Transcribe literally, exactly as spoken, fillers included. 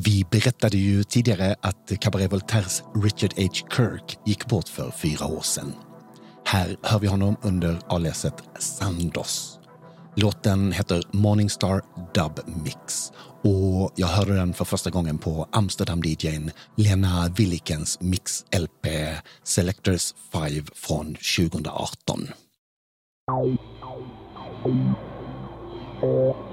Vi berättade ju tidigare att Cabaret Voltaires Richard H. Kirk gick bort för fyra år sedan. Här hör vi honom under aliaset Sandos. Låten heter Morningstar Dub Mix och jag hörde den för första gången på Amsterdam-D J:n Lena Willikens mix-L P Selectors fem från tjugoarton.